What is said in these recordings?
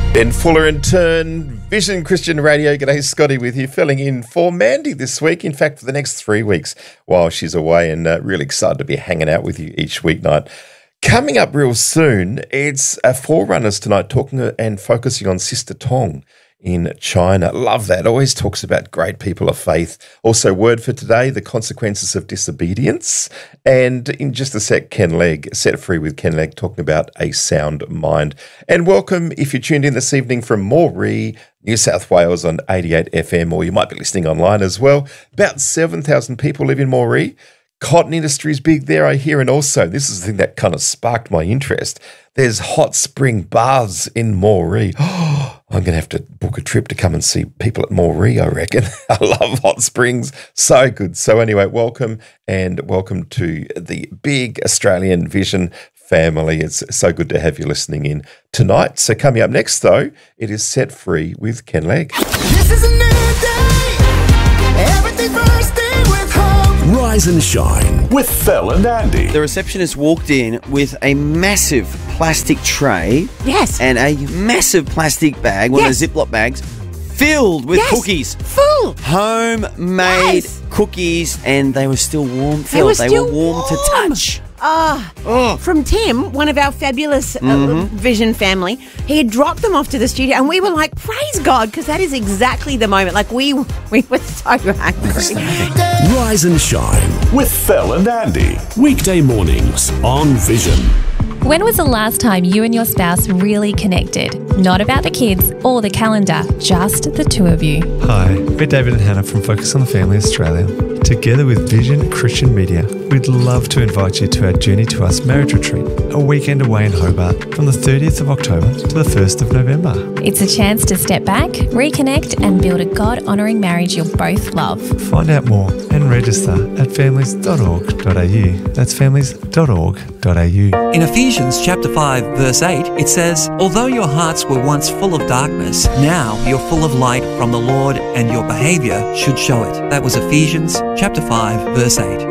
Ben Fuller in turn, Vision Christian Radio. G'day, Scotty with you, filling in for Mandy this week. In fact, for the next 3 weeks while she's away, and really excited to be hanging out with you each weeknight. Coming up real soon, it's Forerunners tonight, talking and focusing on Sister Tong in China. Love that. Always talks about great people of faith. Also, word for today, the consequences of disobedience. And in just a sec, Ken Legg, Set Free with Ken Legg, talking about a sound mind. And welcome if you tuned in this evening from Moree, New South Wales on 88 FM, or you might be listening online as well. About 7,000 people live in Moree. Cotton industry is big there, I hear, and also, this is the thing that kind of sparked my interest, there's hot spring baths in Moree. I'm going to have to book a trip to come and see people at Moree, I reckon. I love hot springs. So good. So anyway, welcome to the big Australian Vision family. It's so good to have you listening in tonight. So coming up next, though, it is Set Free with Ken Legg. This is a new day. Everything bursting with hope. Rise and Shine with Phil and Andy. The receptionist walked in with a massive plastic tray. Yes. And a massive plastic bag, one of the Ziploc bags, filled with cookies. Full. Homemade cookies, and they were still warm, Phil. They were warm to touch. From Tim, one of our fabulous Vision family, he had dropped them off to the studio, and we were like, praise God, because that is exactly the moment. Like, we were so hungry. Rise and Shine with Phil and Andy. Weekday mornings on Vision. When was the last time you and your spouse really connected? Not about the kids or the calendar, just the two of you. Hi, we're David and Hannah from Focus on the Family Australia. Together with Vision Christian Media, we'd love to invite you to our Journey to Us marriage retreat, a weekend away in Hobart from the 30th of October to the 1st of November. It's a chance to step back, reconnect and build a God-honouring marriage you'll both love. Find out more and register at families.org.au. That's families.org.au. In Ephesians chapter 5 verse 8, it says, "Although your hearts were once full of darkness, now you're full of light from the Lord, and your behaviour should show it." That was Ephesians chapter 5 verse 8.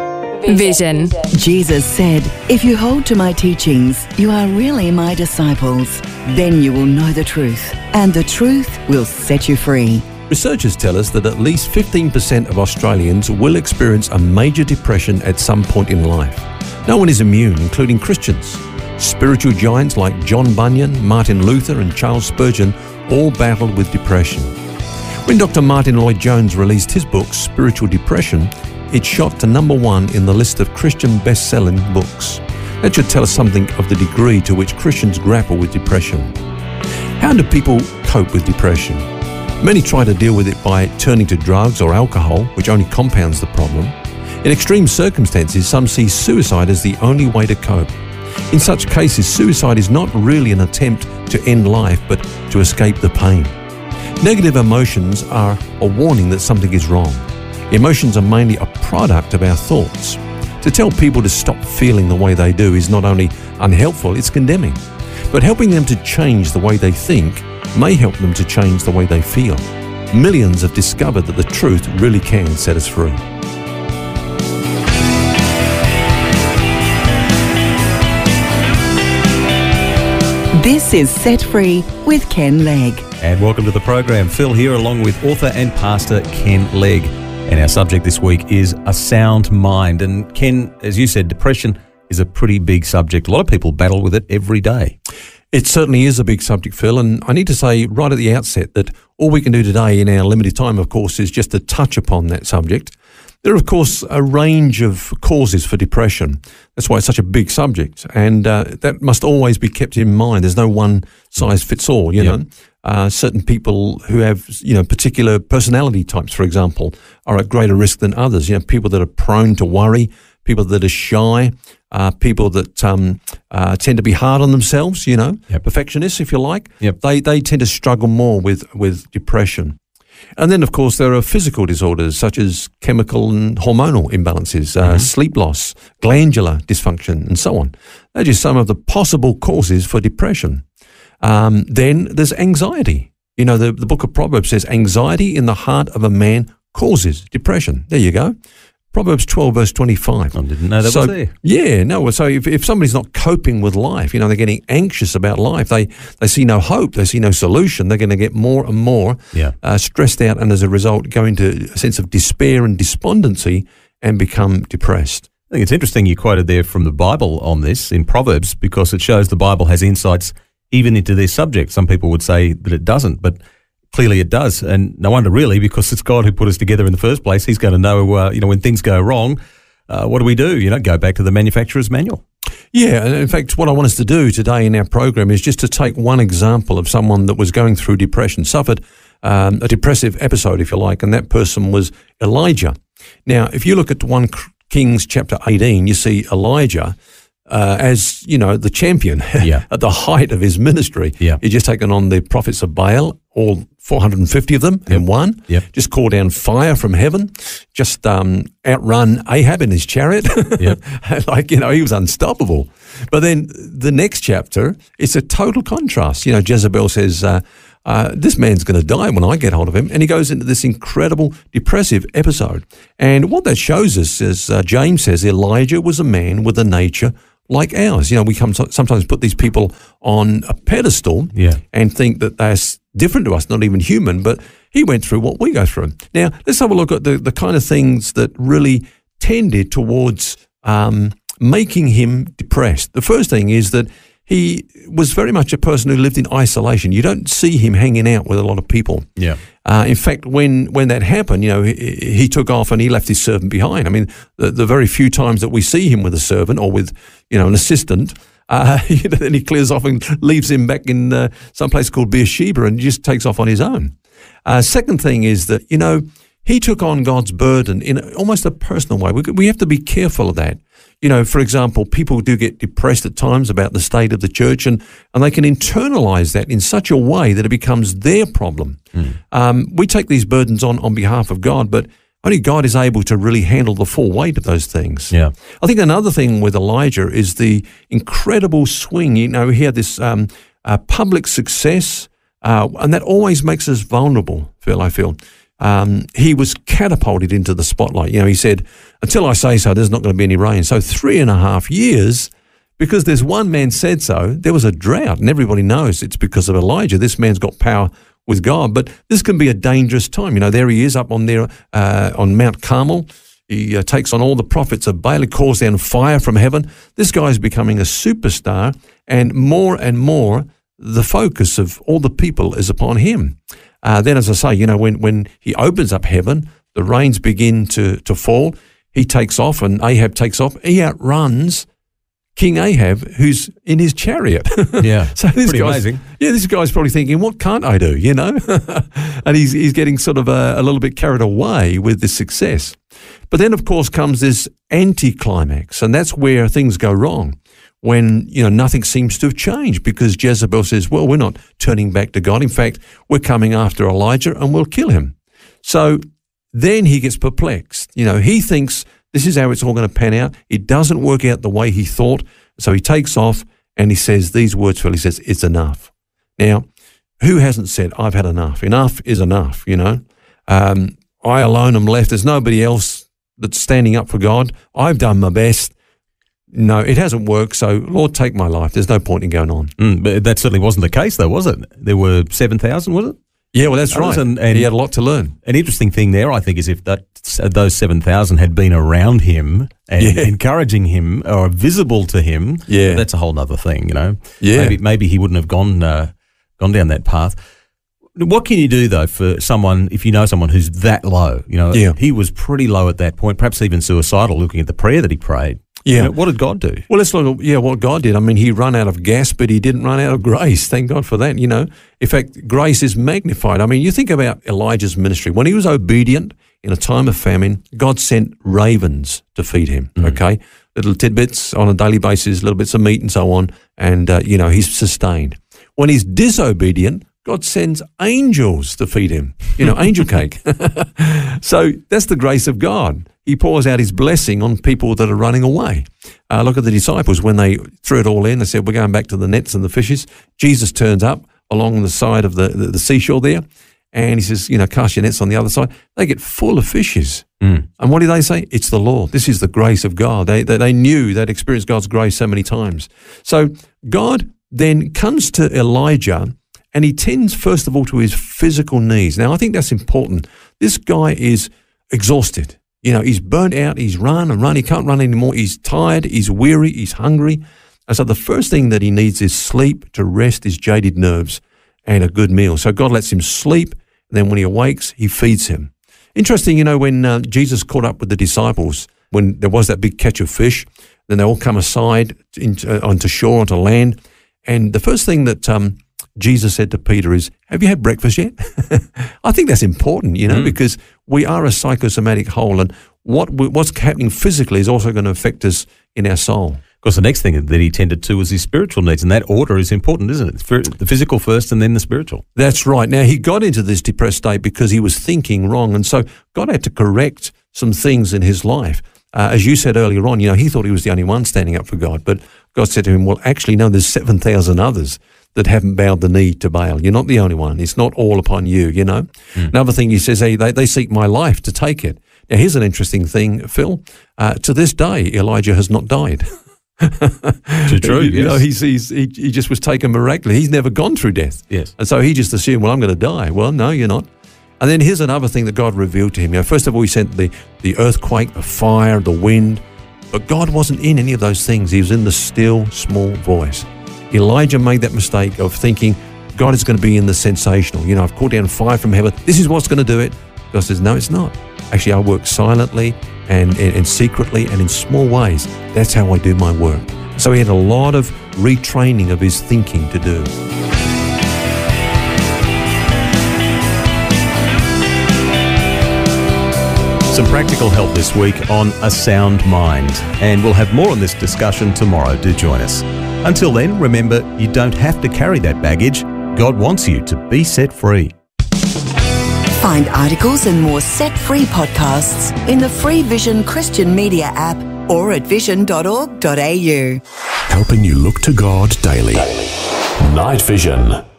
Vision. Jesus said, "If you hold to my teachings, you are really my disciples. Then you will know the truth, and the truth will set you free." Researchers tell us that at least 15% of Australians will experience a major depression at some point in life. No one is immune, including Christians. Spiritual giants like John Bunyan, Martin Luther and Charles Spurgeon all battled with depression. When Dr. Martin Lloyd-Jones released his book, Spiritual Depression, it shot to number 1 in the list of Christian best-selling books. That should tell us something of the degree to which Christians grapple with depression. How do people cope with depression? Many try to deal with it by turning to drugs or alcohol, which only compounds the problem. In extreme circumstances, some see suicide as the only way to cope. In such cases, suicide is not really an attempt to end life, but to escape the pain. Negative emotions are a warning that something is wrong. Emotions are mainly a product of our thoughts. To tell people to stop feeling the way they do is not only unhelpful, it's condemning. But helping them to change the way they think may help them to change the way they feel. Millions have discovered that the truth really can set us free. This is Set Free with Ken Legg. And welcome to the program. Phil here along with author and pastor Ken Legg. And our subject this week is a sound mind. And Ken, as you said, depression is a pretty big subject. A lot of people battle with it every day. It certainly is a big subject, Phil, and I need to say right at the outset that all we can do today in our limited time, of course, is just to touch upon that subject. There are, of course, a range of causes for depression. That's why it's such a big subject, and that must always be kept in mind. There's no one size fits all, you know. Certain people who have, particular personality types, for example, are at greater risk than others. People that are prone to worry, people that are shy, people that tend to be hard on themselves, perfectionists, if you like. They tend to struggle more with depression. And then, of course, there are physical disorders such as chemical and hormonal imbalances, sleep loss, glandular dysfunction, and so on. They're just some of the possible causes for depression. Then there's anxiety. The book of Proverbs says anxiety in the heart of a man causes depression. There you go. Proverbs 12, verse 25. I didn't know that was there. Yeah, no. So if somebody's not coping with life, they're getting anxious about life, they see no hope, they see no solution, they're going to get more and more stressed out, and as a result go into a sense of despair and despondency and become depressed. I think it's interesting you quoted there from the Bible on this in Proverbs, because it shows the Bible has insights even into this subject. Some people would say that it doesn't, but clearly it does, and no wonder really, because it's God who put us together in the first place. He's going to know, when things go wrong, what do we do? Go back to the manufacturer's manual. Yeah, and in fact, what I want us to do today in our program is just to take one example of someone that was going through depression, suffered a depressive episode, if you like, and that person was Elijah. Now, if you look at 1 Kings chapter 18, you see Elijah as, the champion at the height of his ministry. Yeah. He'd just taken on the prophets of Baal, all 450 of them in one, just called down fire from heaven, just outrun Ahab in his chariot. He was unstoppable. But then the next chapter, it's a total contrast. Jezebel says, this man's going to die when I get hold of him. And he goes into this incredible depressive episode. And what that shows us is, James says, Elijah was a man with a nature like ours. We sometimes put these people on a pedestal and think that they're different to us, not even human, but he went through what we go through. Now, let's have a look at the kind of things that really tended towards making him depressed. The first thing is that he was very much a person who lived in isolation. You don't see him hanging out with a lot of people. Yeah. In fact, when that happened, he took off and he left his servant behind. I mean, the very few times that we see him with a servant or with, an assistant, then he clears off and leaves him back in some place called Beersheba and just takes off on his own. Second thing is that, he took on God's burden in almost a personal way. We have to be careful of that. For example, people do get depressed at times about the state of the church, and they can internalize that in such a way that it becomes their problem. We take these burdens on behalf of God, but only God is able to really handle the full weight of those things. Yeah. I think another thing with Elijah is the incredible swing. He had this public success, and that always makes us vulnerable, Phil, I feel. He was catapulted into the spotlight. He said, until I say so, there's not going to be any rain. So 3.5 years, because there's one man said so, there was a drought, and everybody knows it's because of Elijah. This man's got power with God, but this can be a dangerous time. There he is up on there on Mount Carmel. He takes on all the prophets of Baal, calls down fire from heaven. This guy's becoming a superstar, and more the focus of all the people is upon him. Then, as I say, when he opens up heaven, the rains begin to fall. He takes off, and Ahab takes off. He outruns King Ahab, who's in his chariot. Yeah, so this pretty amazing. Yeah, this guy's probably thinking, what can't I do, And he's getting sort of a little bit carried away with this success. But then, of course, comes this anticlimax, and that's where things go wrong. When, nothing seems to have changed, because Jezebel says, well, we're not turning back to God. In fact, we're coming after Elijah and we'll kill him. So then he gets perplexed. He thinks this is how it's all going to pan out. It doesn't work out the way he thought. So he takes off and he says these words, Phil. He says, it's enough. Now, who hasn't said, I've had enough? Enough is enough, I alone am left. There's nobody else that's standing up for God. I've done my best. No, it hasn't worked, so Lord, take my life. There's no point in going on. But that certainly wasn't the case, though, was it? There were 7,000, was it? Yeah, well, that's right. And he had a lot to learn. An interesting thing there, I think, is if those 7,000 had been around him and encouraging him or visible to him, that's a whole other thing, Yeah. Maybe he wouldn't have gone down that path. What can you do, though, for someone, if you know someone who's that low? He was pretty low at that point, perhaps even suicidal, looking at the prayer that he prayed. Yeah. What did God do? Well, let's look at what God did. I mean, he ran out of gas, but he didn't run out of grace. Thank God for that, In fact, grace is magnified. I mean, you think about Elijah's ministry. When he was obedient in a time of famine, God sent ravens to feed him, okay? Little tidbits on a daily basis, little bits of meat and so on, and, he's sustained. When he's disobedient, God sends angels to feed him, angel cake. So that's the grace of God. He pours out his blessing on people that are running away. Look at the disciples. When they threw it all in, they said, we're going back to the nets and the fishes. Jesus turns up along the side of the seashore there, And he says, cast your nets on the other side. They get full of fishes. And what do they say? It's the Lord. This is the grace of God. They knew, they'd experienced God's grace so many times. So God then comes to Elijah, and he tends, first of all, to his physical needs. Now, I think that's important. This guy is exhausted. He's burnt out. He's run and run. He can't run anymore. He's tired. He's weary. He's hungry. And so the first thing that he needs is sleep to rest his jaded nerves and a good meal. So God lets him sleep. And then when he awakes, he feeds him. Interesting, when Jesus caught up with the disciples, when there was that big catch of fish, then they all come aside onto shore, onto land. And the first thing that Jesus said to Peter is, have you had breakfast yet? I think that's important, because we are a psychosomatic whole, and what's happening physically is also going to affect us in our soul. Of course, the next thing that he tended to was his spiritual needs, and that order is important, isn't it? The physical first and then the spiritual. That's right. Now, he got into this depressed state because he was thinking wrong, and so God had to correct some things in his life. As you said earlier on, he thought he was the only one standing up for God, but God said to him, well, actually, no, there's 7,000 others that haven't bowed the knee to Baal. You're not the only one. It's not all upon you, Another thing he says, hey, they seek my life to take it. Now, here's an interesting thing, Phil. To this day, Elijah has not died. True, yes. He just was taken miraculously. He's never gone through death. Yes. And so he just assumed, well, I'm going to die. Well, no, you're not. And then here's another thing that God revealed to him. First of all, he sent the earthquake, the fire, the wind. But God wasn't in any of those things. He was in the still, small voice. Elijah made that mistake of thinking God is going to be in the sensational. I've called down fire from heaven. This is what's going to do it. God says, no, it's not. Actually, I work silently and secretly and in small ways. That's how I do my work. So he had a lot of retraining of his thinking to do. Some practical help this week on A Sound Mind. And we'll have more on this discussion tomorrow. Do join us. Until then, remember, you don't have to carry that baggage. God wants you to be set free. Find articles and more set-free podcasts in the free Vision Christian Media app or at vision.org.au. Helping you look to God daily. Night Vision.